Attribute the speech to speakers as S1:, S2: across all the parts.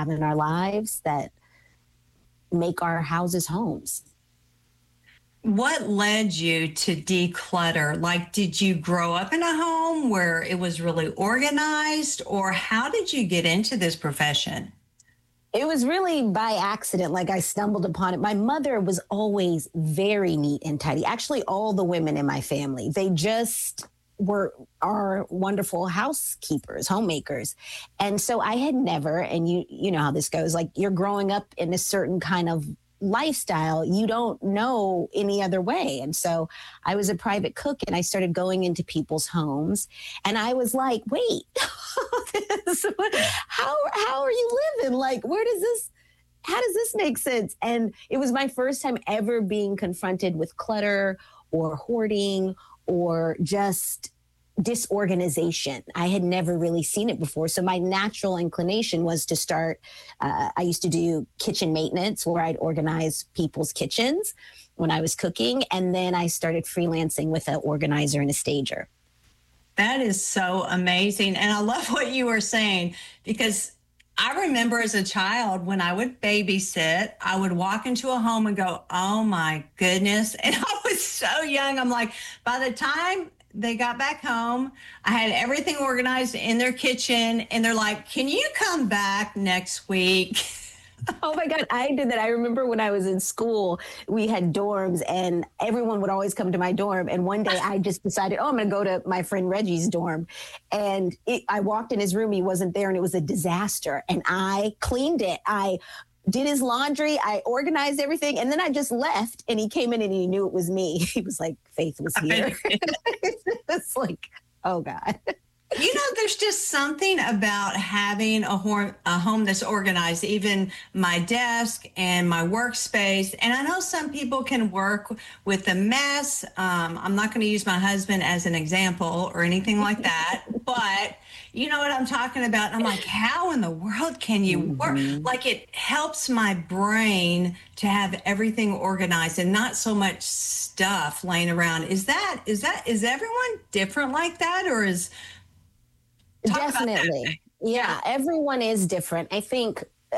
S1: have in our lives that make our houses homes.
S2: What led you to declutter? Like, did you grow up in a home where it was really organized, or how did you get into this profession?
S1: It was really by accident, like I stumbled upon it. My mother was always very neat and tidy. Actually, all the women in my family, they just were our wonderful housekeepers, homemakers. And so I had never, and you know how this goes, like you're growing up in a certain kind of lifestyle, you don't know any other way. And so I was a private cook and I started going into people's homes and I was like, wait, how are you living? Like, how does this make sense? And it was my first time ever being confronted with clutter or hoarding or just disorganization. I had never really seen it before. So my natural inclination was to start, I used to do kitchen maintenance where I'd organize people's kitchens when I was cooking. And then I started freelancing with an organizer and a stager.
S2: That is so amazing. And I love what you were saying, because I remember as a child when I would babysit, I would walk into a home and go, oh my goodness. And I was so young. I'm like, by the time they got back home, I had everything organized in their kitchen and they're like, can you come back next week?
S1: Oh my God, I did that. I remember when I was in school, we had dorms and everyone would always come to my dorm. And one day I just decided, I'm going to go to my friend Reggie's dorm. And I walked in his room, he wasn't there, and it was a disaster. And I cleaned it. I did his laundry. I organized everything. And then I just left and he came in and he knew it was me. He was like, Faith was here. It's like, oh God.
S2: You know, there's just something about having a home that's organized, even my desk and my workspace. And I know some people can work with a mess. I'm not going to use my husband as an example or anything like that, but you know what I'm talking about. I'm like, how in the world can you work? Like, it helps my brain to have everything organized and not so much stuff laying around. Is everyone different like that, or is...
S1: Definitely. Yeah, everyone is different. I think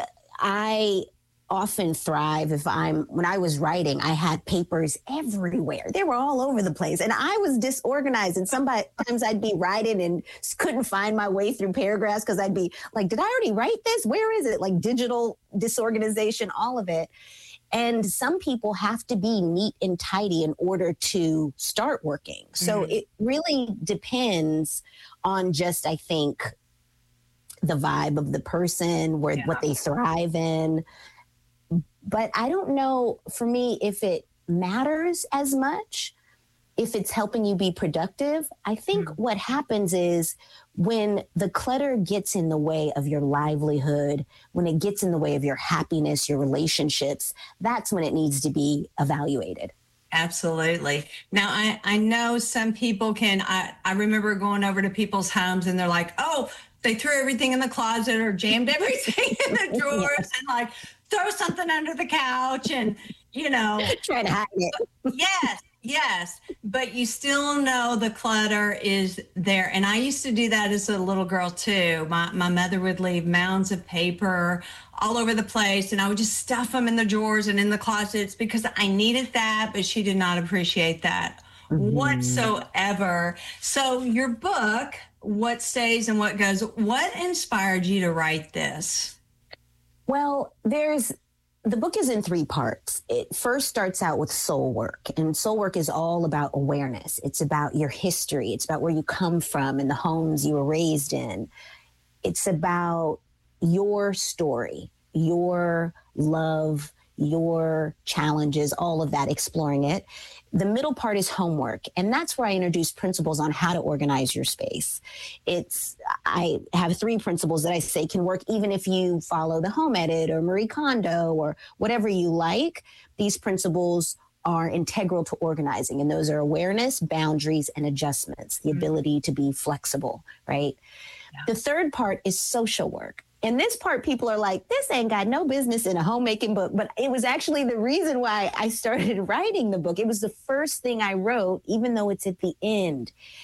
S1: I often thrive when I was writing, I had papers everywhere. They were all over the place and I was disorganized. And sometimes I'd be writing and couldn't find my way through paragraphs because I'd be like, did I already write this? Where is it? Like digital disorganization, all of it. And some people have to be neat and tidy in order to start working. So it really depends on just, I think, the vibe of the person, what they thrive in. But I don't know, for me, if it matters as much, if it's helping you be productive. I think what happens is when the clutter gets in the way of your livelihood, when it gets in the way of your happiness, your relationships, that's when it needs to be evaluated.
S2: Absolutely. Now, I know some people I remember going over to people's homes and they're like, oh, they threw everything in the closet or jammed everything in the drawers and like throw something under the couch and, you know.
S1: Try to hide it.
S2: Yes. But you still know the clutter is there. And I used to do that as a little girl too. My mother would leave mounds of paper all over the place and I would just stuff them in the drawers and in the closets because I needed that, but she did not appreciate that whatsoever. So your book, What Stays and What Goes, what inspired you to write this?
S1: Well, the book is in 3 parts. It first starts out with soul work, and soul work is all about awareness. It's about your history. It's about where you come from and the homes you were raised in. It's about your story, your love, your challenges, all of that, exploring it. The middle part is homework, and that's where I introduce principles on how to organize your space. I have 3 principles that I say can work even if you follow the Home Edit or Marie Kondo or whatever you like. These principles are integral to organizing, and those are awareness, boundaries, and adjustments, the ability to be flexible, right? Yeah. The third part is social work. And this part, people are like, this ain't got no business in a homemaking book. But it was actually the reason why I started writing the book. It was the first thing I wrote, even though it's at the end.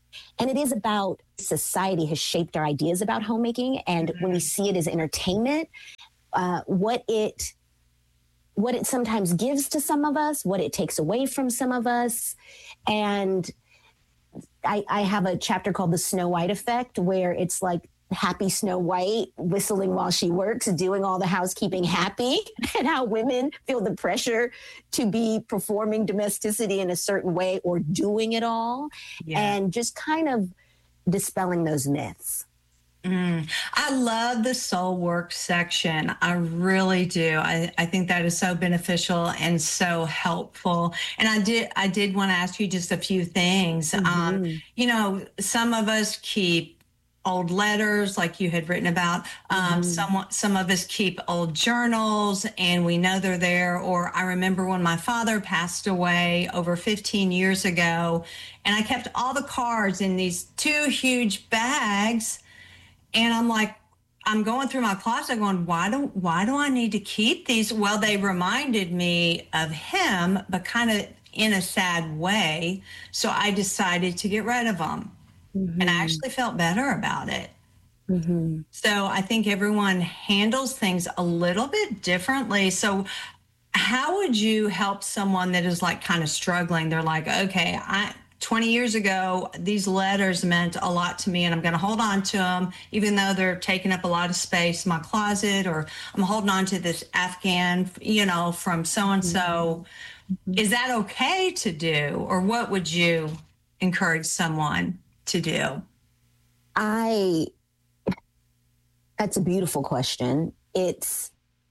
S1: And it is about society has shaped our ideas about homemaking. And when we see it as entertainment, what it sometimes gives to some of us, what it takes away from some of us. And I have a chapter called The Snow White Effect, where it's like happy Snow White whistling while she works, doing all the housekeeping happy, and how women feel the pressure to be performing domesticity in a certain way or doing it all, and just kind of dispelling those myths.
S2: I love the soul work section. I really do. I think that is so beneficial and so helpful. And I did want to ask you just a few things. You know, some of us keep old letters like you had written about. Some of us keep old journals and we know they're there. Or I remember when my father passed away over 15 years ago, and I kept all the cards in these 2 huge bags. And I'm like, I'm going through my closet going, why do I need to keep these? Well, they reminded me of him, but kind of in a sad way. So I decided to get rid of them. And I actually felt better about it. So I think everyone handles things a little bit differently. So how would you help someone that is like kind of struggling? They're like, okay, 20 years ago, these letters meant a lot to me, and I'm going to hold on to them, even though they're taking up a lot of space in my closet, or I'm holding on to this Afghan, you know, from so-and-so. Is that okay to do? Or what would you encourage someone to do?
S1: That's a beautiful question. It's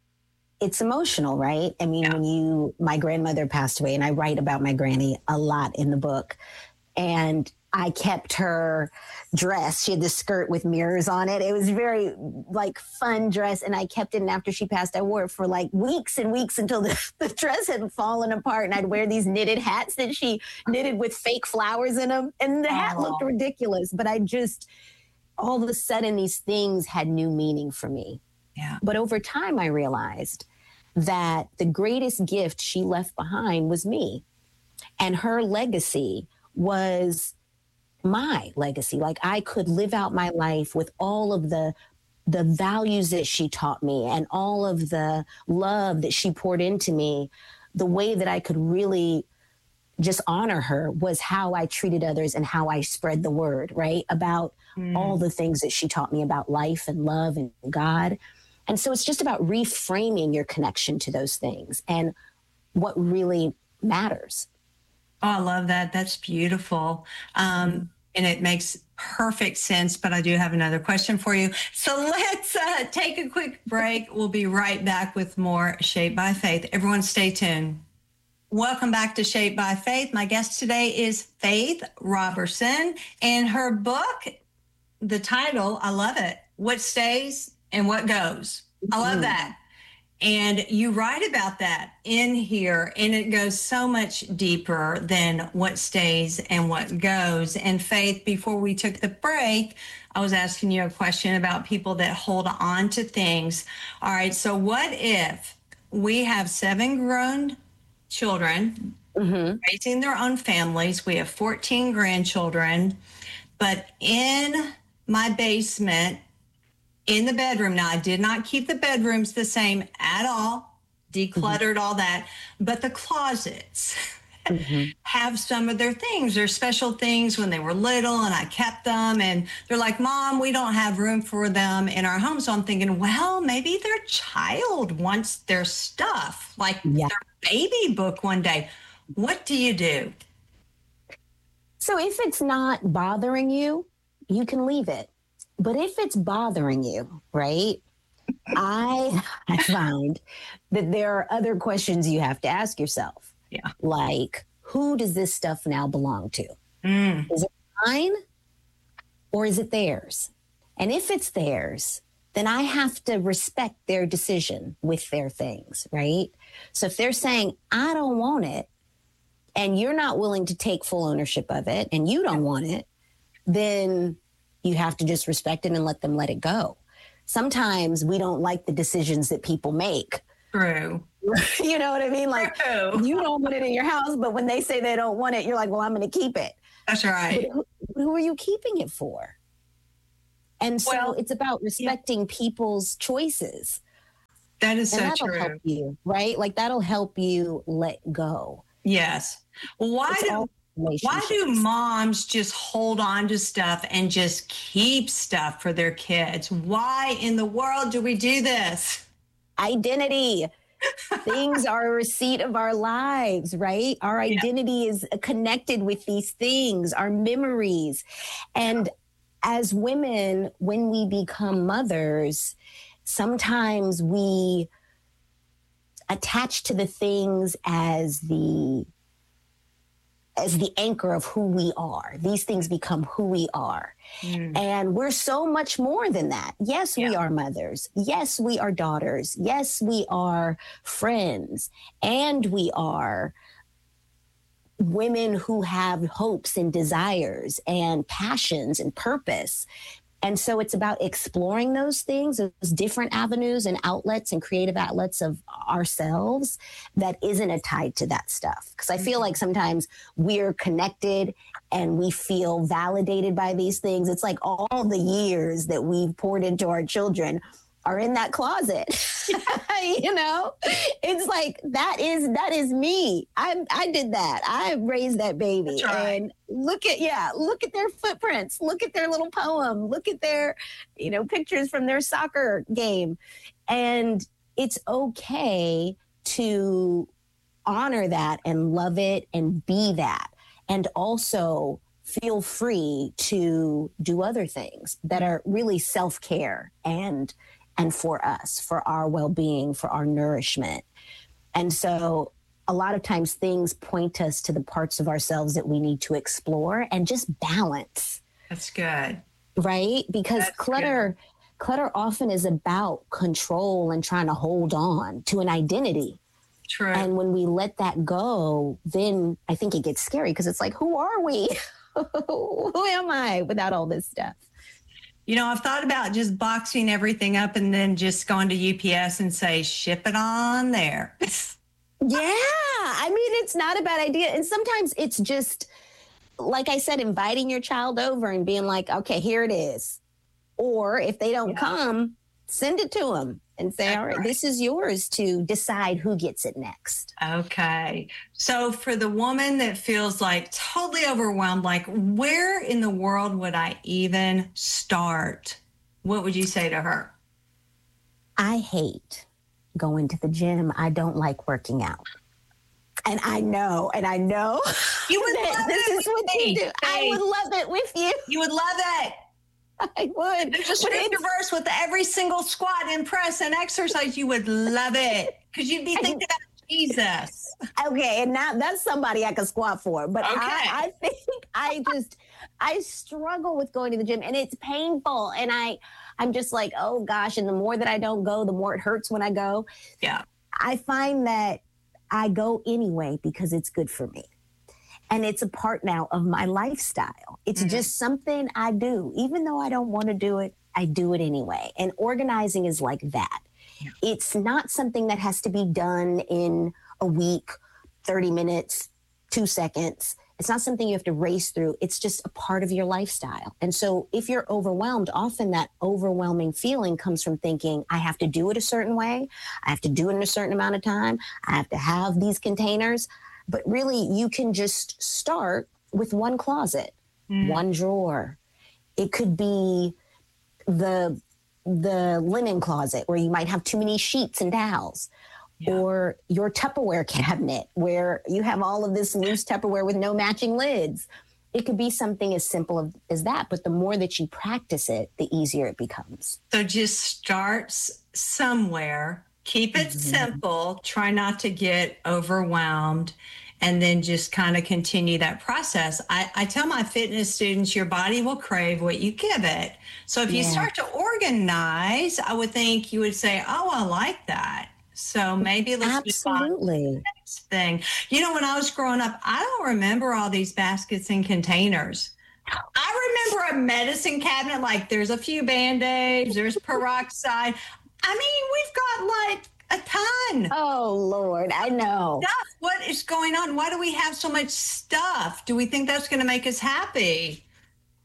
S1: emotional, right? I mean, when my grandmother passed away, and I write about my granny a lot in the book, and I kept her dress. She had this skirt with mirrors on it. It was very like fun dress. And I kept it. And after she passed, I wore it for like weeks and weeks until the dress had fallen apart. And I'd wear these knitted hats that she knitted with fake flowers in them. And the hat looked ridiculous. But all of a sudden, these things had new meaning for me.
S2: Yeah.
S1: But over time, I realized that the greatest gift she left behind was me. And her legacy was my legacy. Like, I could live out my life with all of the values that she taught me and all of the love that she poured into me. The way that I could really just honor her was how I treated others and how I spread the word, right? About all the things that she taught me about life and love and God. And so it's just about reframing your connection to those things and what really matters.
S2: Oh, I love that. That's beautiful. And it makes perfect sense, but I do have another question for you. So let's take a quick break. We'll be right back with more Shaped by Faith. Everyone stay tuned. Welcome back to Shaped by Faith. My guest today is Faith Robertson, and her book, the title, I love it, What Stays and What Goes. I love that. And you write about that in here, and it goes so much deeper than what stays and what goes. And Faith, before we took the break, I was asking you a question about people that hold on to things. All right, so what if we have 7 grown children raising their own families? We have 14 grandchildren, but in my basement, in the bedroom. Now, I did not keep the bedrooms the same at all, decluttered all that, but the closets have some of their things. There's special things when they were little, and I kept them, and they're like, Mom, we don't have room for them in our home. So I'm thinking, well, maybe their child wants their stuff, like their baby book one day. What do you do?
S1: So if it's not bothering you, you can leave it. But if it's bothering you, right, I find that there are other questions you have to ask yourself.
S2: Yeah.
S1: Like, who does this stuff now belong to? Is it mine or is it theirs? And if it's theirs, then I have to respect their decision with their things, right? So if they're saying, I don't want it, and you're not willing to take full ownership of it, and you don't want it, then you have to just respect it and let them let it go. Sometimes we don't like the decisions that people make.
S2: True.
S1: You know what I mean? Like, you don't want it in your house, but when they say they don't want it, you're like, well, I'm going to keep it.
S2: That's right.
S1: who are you keeping it for? And so it's about respecting people's choices.
S2: That is
S1: and
S2: so
S1: that'll
S2: true.
S1: help you, right? Like that'll help you let go.
S2: Yes. Why do moms just hold on to stuff and just keep stuff for their kids? Why in the world do we do this?
S1: Identity. Things are a receipt of our lives, right? Our identity is connected with these things, our memories. And as women, when we become mothers, sometimes we attach to the things as the anchor of who we are. These things become who we are. And we're so much more than that. Yes, we are mothers. Yes, we are daughters. Yes, we are friends. And we are women who have hopes and desires and passions and purpose. And so it's about exploring those things, those different avenues and outlets and creative outlets of ourselves that isn't tied to that stuff. Because I feel like sometimes we're connected and we feel validated by these things. It's like all the years that we've poured into our children are in that closet. You know, it's like that is me. I did that. I raised that baby.
S2: Right.
S1: And look at their footprints. Look at their little poem. Look at their, pictures from their soccer game. And it's okay to honor that and love it and be that. And also feel free to do other things that are really self-care and for us, for our well-being, for our nourishment. And so a lot of times things point us to the parts of ourselves that we need to explore and just balance.
S2: That's good.
S1: Right? Because clutter often is about control and trying to hold on to an identity.
S2: True.
S1: And when we let that go, then I think it gets scary because it's like, who are we? Who am I without all this stuff?
S2: I've thought about just boxing everything up and then just going to UPS and say, ship it on there.
S1: Yeah. I mean, it's not a bad idea. And sometimes it's just, like I said, inviting your child over and being like, okay, here it is. Or if they don't come, send it to them and say, all right, this is yours to decide who gets it next.
S2: Okay. So for the woman that feels like totally overwhelmed, like where in the world would I even start? What would you say to her?
S1: I hate going to the gym. I don't like working out. And I know
S2: you would
S1: that
S2: love
S1: this
S2: it
S1: is what you do. I would love it with you.
S2: You would love it.
S1: I would.
S2: There's a scripture verse with every single squat and press and exercise. You would love it because you'd be thinking about Jesus.
S1: Okay, and now that's somebody I could squat for. But I think I struggle with going to the gym and it's painful. And I'm just like, oh gosh. And the more that I don't go, the more it hurts when I go.
S2: Yeah.
S1: I find that I go anyway because it's good for me. And it's a part now of my lifestyle. It's just something I do. Even though I don't want to do it, I do it anyway. And organizing is like that. Yeah. It's not something that has to be done in a week, 30 minutes, 2 seconds. It's not something you have to race through. It's just a part of your lifestyle. And so if you're overwhelmed, often that overwhelming feeling comes from thinking, I have to do it a certain way. I have to do it in a certain amount of time. I have to have these containers. But really, you can just start with one closet, one drawer. It could be the linen closet where you might have too many sheets and towels. Yeah. Or your Tupperware cabinet where you have all of this loose Tupperware with no matching lids. It could be something as simple as that. But the more that you practice it, the easier it becomes.
S2: So just start somewhere. Keep it simple. Try not to get overwhelmed and then just kind of continue that process. I tell my fitness students, your body will crave what you give it. So if you start to organize, I would think you would say, oh, I like that. So maybe let's
S1: absolutely
S2: move on to the next thing. When I was growing up, I don't remember all these baskets and containers. I remember a medicine cabinet, like there's a few Band-Aids, there's peroxide. I mean, we've got like a ton.
S1: Oh, Lord, I know.
S2: What is going on? Why do we have so much stuff? Do we think that's going to make us happy?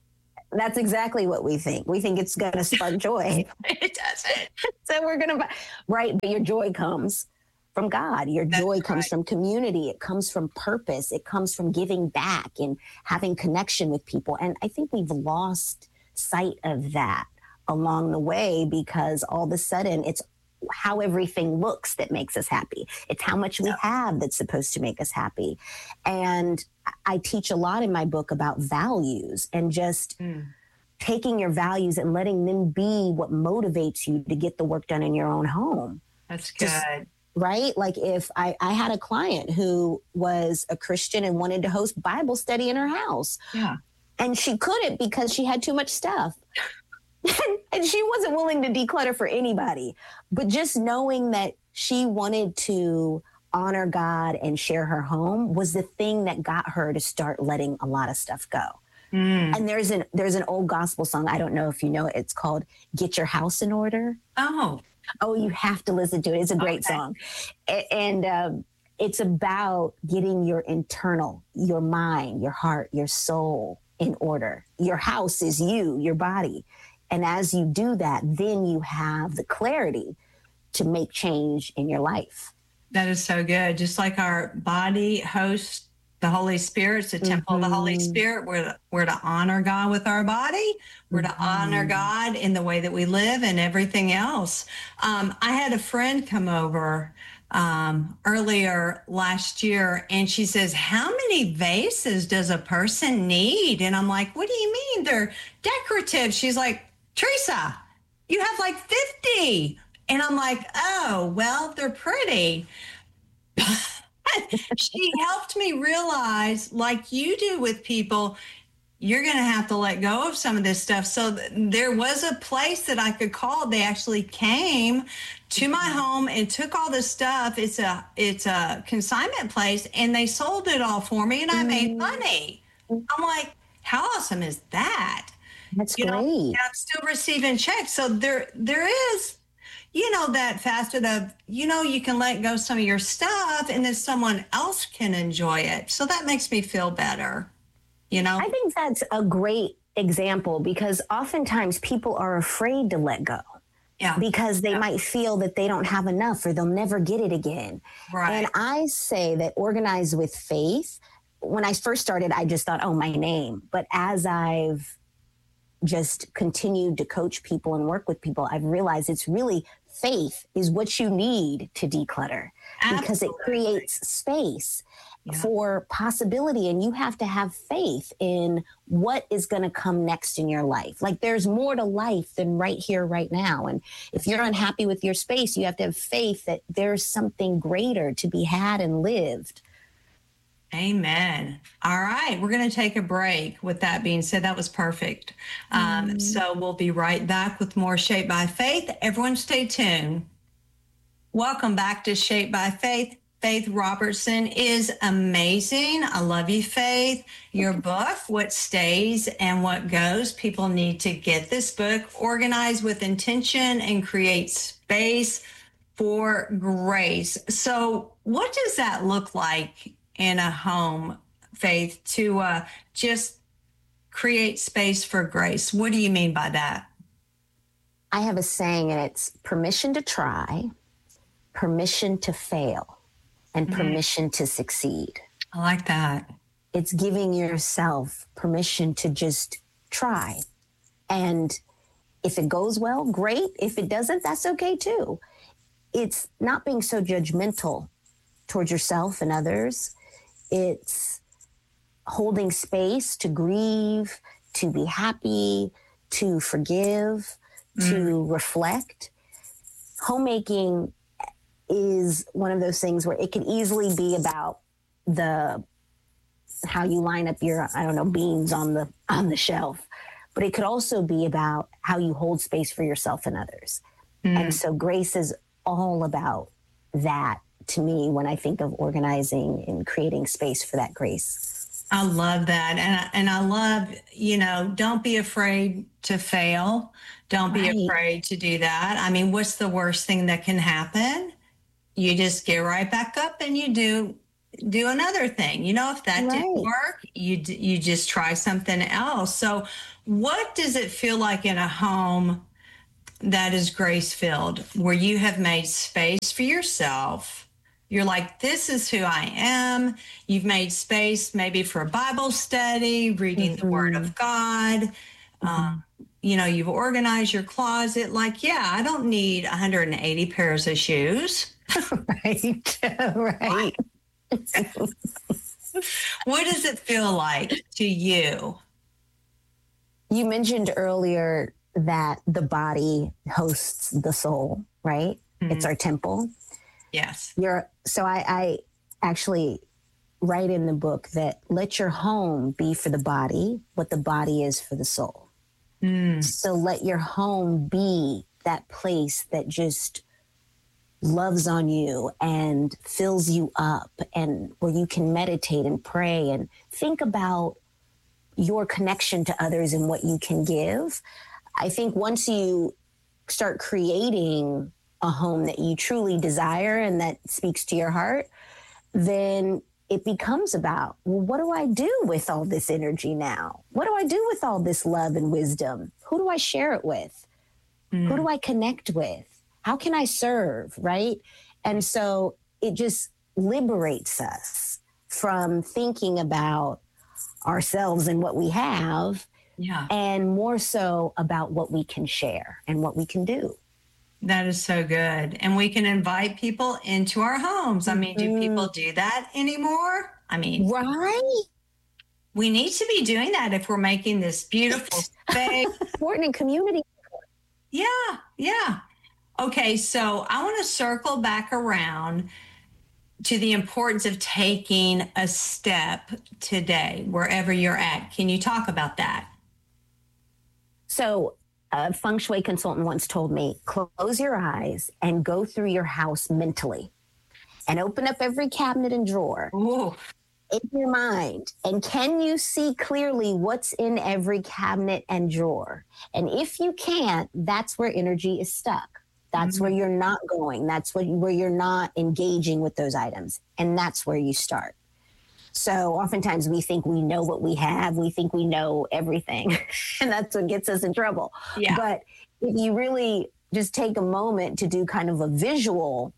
S1: That's exactly what we think. We think it's going to spark joy.
S2: It doesn't.
S1: So we're going to, right. But your joy comes from God. Your joy comes from community. It comes from purpose. It comes from giving back and having connection with people. And I think we've lost sight of that along the way, because all of a sudden it's how everything looks that makes us happy. It's how much we have that's supposed to make us happy. And I teach a lot in my book about values and just taking your values and letting them be what motivates you to get the work done in your own home.
S2: That's good. Just,
S1: right? Like if I had a client who was a Christian and wanted to host Bible study in her house.
S2: Yeah.
S1: And she couldn't because she had too much stuff. And she wasn't willing to declutter for anybody. But just knowing that she wanted to honor God and share her home was the thing that got her to start letting a lot of stuff go. And there's an old gospel song. I don't know if you know it. It's called Get Your House in Order.
S2: Oh,
S1: you have to listen to it. It's a great song. And it's about getting your internal, your mind, your heart, your soul in order. Your house is you, your body. And as you do that, then you have the clarity to make change in your life.
S2: That is so good. Just like our body hosts the Holy Spirit, it's the temple of the Holy Spirit. We're to honor God with our body. We're to honor God in the way that we live and everything else. I had a friend come over earlier last year, and she says, how many vases does a person need? And I'm like, what do you mean? They're decorative. She's like, Teresa, you have like 50. And I'm like, oh, well, they're pretty. She helped me realize, like you do with people, you're going to have to let go of some of this stuff. So there was a place that I could call. They actually came to my home and took all this stuff. It's a consignment place, and they sold it all for me, and I made money. I'm like, how awesome is that?
S1: That's great.
S2: And I'm still receiving checks. So there is, that facet of, you can let go some of your stuff and then someone else can enjoy it. So that makes me feel better,
S1: I think that's a great example, because oftentimes people are afraid to let go.
S2: Yeah.
S1: Because they might feel that they don't have enough or they'll never get it again.
S2: Right.
S1: And I say that Organize with Faith, when I first started, I just thought, my name. But as I've just continued to coach people and work with people, I've realized it's really faith is what you need to declutter. Absolutely. Because it creates space for possibility. And you have to have faith in what is going to come next in your life. Like there's more to life than right here, right now. And if you're unhappy with your space, you have to have faith that there's something greater to be had and lived.
S2: Amen. All right. We're going to take a break. With that being said, that was perfect. So we'll be right back with more Shaped by Faith. Everyone stay tuned. Welcome back to Shaped by Faith. Faith Robertson is amazing. I love you, Faith. Your book, What Stays and What Goes. People need to get this book, Organize with Intention and Create Space for Grace. So what does that look like in a home, Faith, to just create space for grace? What do you mean by that?
S1: I have a saying, and it's permission to try, permission to fail, and permission to succeed.
S2: I like that.
S1: It's giving yourself permission to just try. And if it goes well, great. If it doesn't, that's okay too. It's not being so judgmental towards yourself and others. It's holding space to grieve, to be happy, to forgive, to reflect. Homemaking is one of those things where it can easily be about how you line up your, beans on the shelf, but it could also be about how you hold space for yourself and others. And so grace is all about that to me when I think of organizing and creating space for that grace.
S2: I love that. And I love, don't be afraid to fail. Don't be afraid to do that. I mean, what's the worst thing that can happen? You just get right back up and you do do another thing. You know, if that didn't
S1: Right.
S2: work, you just try something else. So, what does it feel like in a home that is grace filled, where you have made space for yourself? You're like, this is who I am. You've made space maybe for a Bible study, reading the Word
S1: Mhm.
S2: of God.
S1: Mhm.
S2: You know, you've organized your closet. Like, yeah, I don't need 180 pairs of shoes.
S1: Right. Right.
S2: What does it feel like to you?
S1: You mentioned earlier that the body hosts the soul, right? It's
S2: Mhm.
S1: our temple.
S2: Yes.
S1: I actually write in the book that let your home be for the body what the body is for the soul.
S2: Mm.
S1: So let your home be that place that just loves on you and fills you up, and where you can meditate and pray and think about your connection to others and what you can give. I think once you start creating a home that you truly desire and that speaks to your heart, then it becomes about, well, what do I do with all this energy now? What do I do with all this love and wisdom? Who do I share it with? Who do
S2: Mm.
S1: I connect with? How can I serve? Right. And so it just liberates us from thinking about ourselves and what we have,
S2: Yeah.
S1: and more so about what we can share and what we can do.
S2: That is so good. And we can invite people into our homes. I mean, do people do that anymore? I mean,
S1: Right.
S2: we need to be doing that if we're making this beautiful space.
S1: Important in community.
S2: Yeah, yeah. Okay, so I want to circle back around to the importance of taking a step today, wherever you're at. Can you talk about that?
S1: So a feng shui consultant once told me, close your eyes and go through your house mentally and open up every cabinet and drawer
S2: Ooh,
S1: in your mind. And can you see clearly what's in every cabinet and drawer? And if you can't, that's where energy is stuck. That's where you're not going. That's where you're not engaging with those items. And that's where you start. So oftentimes we think we know what we have. We think we know everything. And that's what gets us in trouble.
S2: yeah.
S1: But if you really just take a moment to do kind of a visual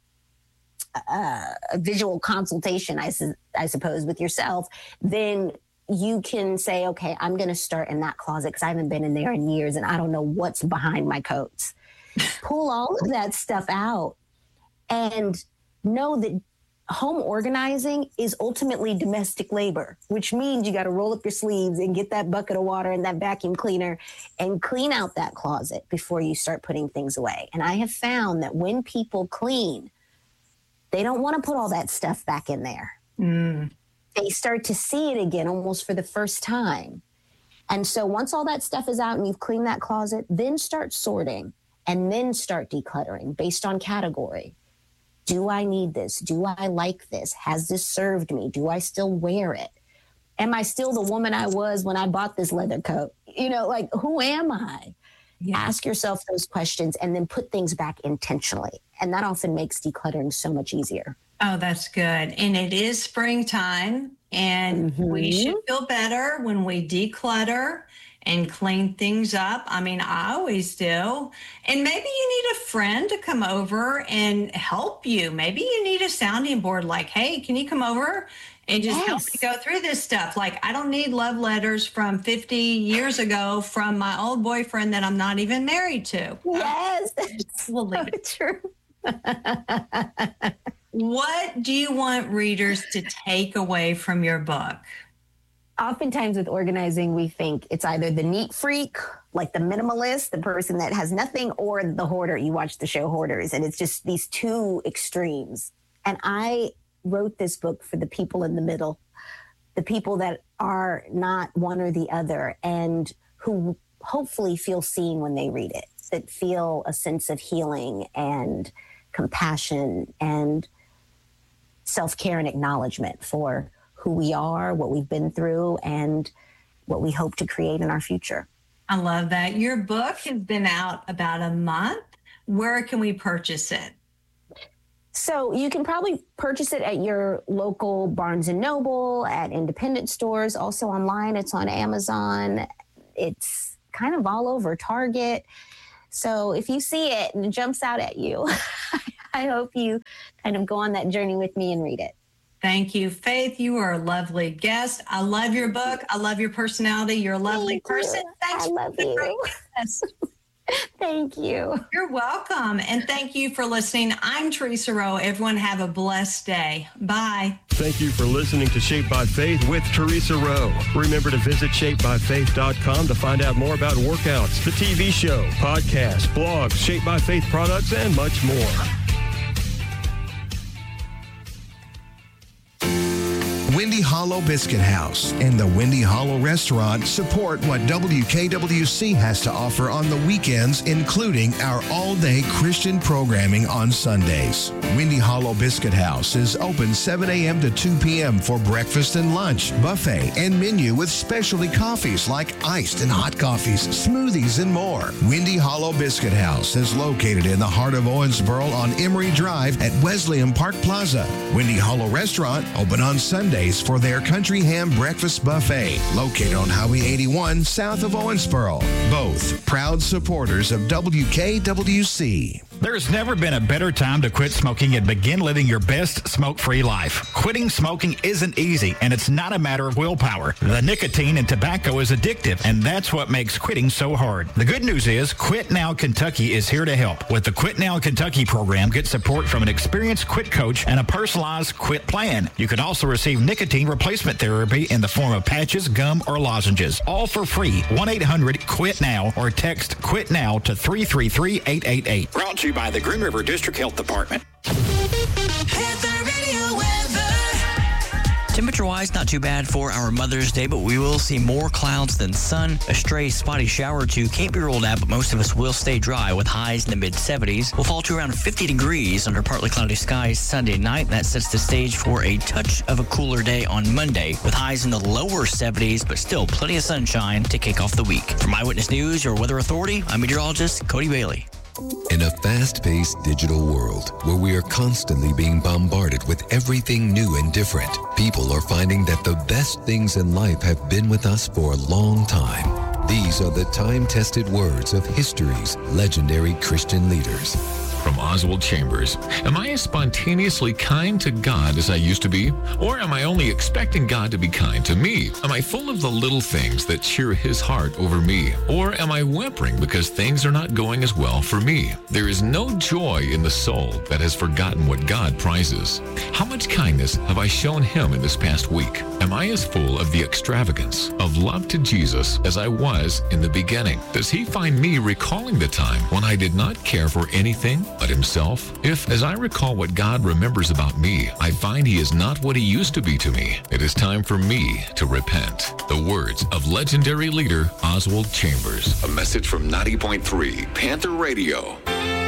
S1: consultation, I suppose, with yourself, then you can say, okay, I'm going to start in that closet because I haven't been in there in years and I don't know what's behind my coats. Pull all of that stuff out and know that home organizing is ultimately domestic labor, which means you got to roll up your sleeves and get that bucket of water and that vacuum cleaner and clean out that closet before you start putting things away. And I have found that when people clean, they don't want to put all that stuff back in there.
S2: Mm.
S1: They start to see it again almost for the first time. And so once all that stuff is out and you've cleaned that closet, then start sorting and then start decluttering based on category. Do I need this? Do I like this? Has this served me? Do I still wear it? Am I still the woman I was when I bought this leather coat? You know, like, who am I?
S2: Yeah.
S1: Ask yourself those questions and then put things back intentionally. And that often makes decluttering so much easier.
S2: Oh, that's good. And it is springtime, and we should feel better when we declutter and clean things up. I mean, I always do. And maybe you need a friend to come over and help you. Maybe you need a sounding board like, hey, can you come over and just help me
S1: Yes.
S2: go through this stuff? Like, I don't need love letters from 50 years ago from my old boyfriend that I'm not even married to.
S1: Yes, that's
S2: We'll leave
S1: so
S2: it.
S1: true.
S2: What do you want readers to take away from your book?
S1: Oftentimes with organizing, we think it's either the neat freak, like the minimalist, the person that has nothing, or the hoarder. You watch the show Hoarders, and it's just these two extremes. And I wrote this book for the people in the middle, the people that are not one or the other, and who hopefully feel seen when they read it, that feel a sense of healing and compassion and self-care and acknowledgement for who we are, what we've been through, and what we hope to create in our future.
S2: I love that. Your book has been out about a month. Where can we purchase it?
S1: So you can probably purchase it at your local Barnes & Noble, at independent stores, also online. It's on Amazon. It's kind of all over, Target. So if you see it and it jumps out at you, I hope you kind of go on that journey with me and read it.
S2: Thank you, Faith. You are a lovely guest. I love your book. I love your personality. You're a lovely person. Thanks.
S1: I love you. Thank you.
S2: You're welcome. And thank you for listening. I'm Teresa Rowe. Everyone have a blessed day. Bye.
S3: Thank you for listening to Shaped by Faith with Teresa Rowe. Remember to visit shapedbyfaith.com to find out more about workouts, the TV show, podcasts, blogs, Shaped by Faith products, and much more.
S4: Windy Hollow Biscuit House and the Windy Hollow Restaurant support what WKWC has to offer on the weekends, including our all-day Christian programming on Sundays. Windy Hollow Biscuit House is open 7 a.m. to 2 p.m. for breakfast and lunch, buffet, and menu with specialty coffees like iced and hot coffees, smoothies, and more. Windy Hollow Biscuit House is located in the heart of Owensboro on Emory Drive at Wesleyan Park Plaza. Windy Hollow Restaurant open on Sundays for their country ham breakfast buffet, located on Highway 81 south of Owensboro. Both proud supporters of WKWC.
S5: There's never been a better time to quit smoking and begin living your best smoke-free life. Quitting smoking isn't easy, and it's not a matter of willpower. The nicotine in tobacco is addictive, and that's what makes quitting so hard. The good news is Quit Now Kentucky is here to help. With the Quit Now Kentucky program, get support from an experienced quit coach and a personalized quit plan. You can also receive nicotine replacement therapy in the form of patches, gum, or lozenges, all for free. 1-800-QUIT-NOW or text QUIT NOW to 333-888. Brought to you by the Green River District Health Department.
S6: Temperature-wise, not too bad for our Mother's Day, but we will see more clouds than sun. A stray spotty shower or two can't be ruled out, but most of us will stay dry with highs in the mid-70s. We'll fall to around 50 degrees under partly cloudy skies Sunday night. That sets the stage for a touch of a cooler day on Monday with highs in the lower 70s, but still plenty of sunshine to kick off the week. From Eyewitness News, your weather authority, I'm meteorologist Cody Bailey.
S7: In a fast-paced digital world where we are constantly being bombarded with everything new and different, people are finding that the best things in life have been with us for a long time. These are the time-tested words of history's legendary Christian leaders.
S8: From Oswald Chambers. Am I as spontaneously kind to God as I used to be? Or am I only expecting God to be kind to me? Am I full of the little things that cheer his heart over me? Or am I whimpering because things are not going as well for me? There is no joy in the soul that has forgotten what God prizes. How much kindness have I shown him in this past week? Am I as full of the extravagance of love to Jesus as I was in the beginning? Does he find me recalling the time when I did not care for anything but himself? If, as I recall what God remembers about me, I find he is not what he used to be to me, it is time for me to repent. The words of legendary leader Oswald Chambers.
S9: A message from 90.3 Panther Radio.